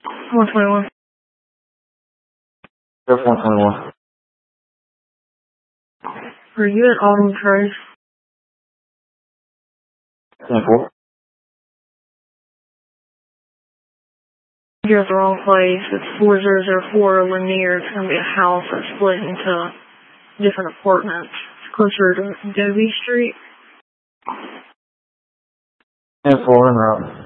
121. F 121. Are you at Autumn Trace? 10-4. You're at the wrong place. It's 4004 Lanier. It's going to be a house that's split into different apartments. It's closer to Dobie Street. 10-4 en route.